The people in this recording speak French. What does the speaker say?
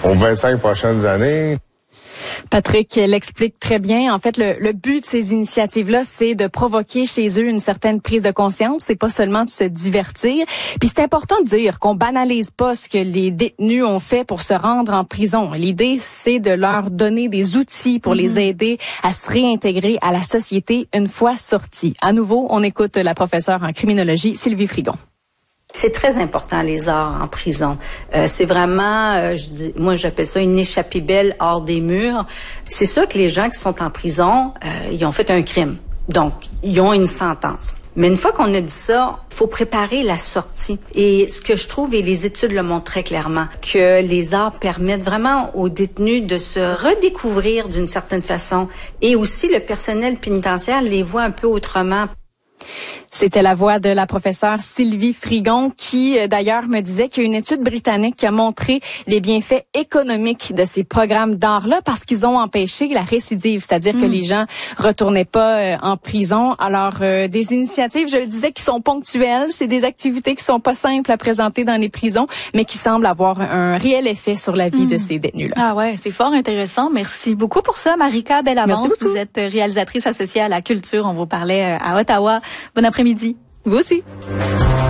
aux 25 prochaines années. Patrick l'explique très bien. En fait, le but de ces initiatives-là, c'est de provoquer chez eux une certaine prise de conscience. C'est pas seulement de se divertir. Puis c'est important de dire qu'on banalise pas ce que les détenus ont fait pour se rendre en prison. L'idée, c'est de leur donner des outils pour les aider à se réintégrer à la société une fois sortis. À nouveau, on écoute la professeure en criminologie, Sylvie Frigon. C'est très important, les arts en prison. C'est vraiment, moi j'appelle ça une échappée belle hors des murs. C'est sûr que les gens qui sont en prison, ils ont fait un crime. Donc, ils ont une sentence. Mais une fois qu'on a dit ça, faut préparer la sortie. Et ce que je trouve, et les études le montrent très clairement, que les arts permettent vraiment aux détenus de se redécouvrir d'une certaine façon. Et aussi, le personnel pénitentiaire les voit un peu autrement. C'était la voix de la professeure Sylvie Frigon qui, d'ailleurs, me disait qu'il y a une étude britannique qui a montré les bienfaits économiques de ces programmes d'art-là parce qu'ils ont empêché la récidive, c'est-à-dire que les gens retournaient pas en prison. Alors, des initiatives, je le disais, qui sont ponctuelles, c'est des activités qui sont pas simples à présenter dans les prisons, mais qui semblent avoir un réel effet sur la vie de ces détenus-là. Ah ouais, c'est fort intéressant. Merci beaucoup pour ça, Marika Bellavance. Vous êtes réalisatrice associée à la culture. On vous parlait à Ottawa. Bon après-midi. Vous aussi.